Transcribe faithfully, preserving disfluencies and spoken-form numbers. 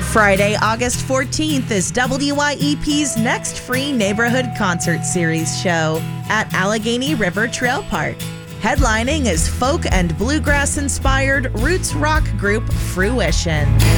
Friday, August fourteenth is W Y E P's next free neighborhood concert series show at Allegheny River Trail Park. Headlining is folk and bluegrass-inspired roots rock group Fruition.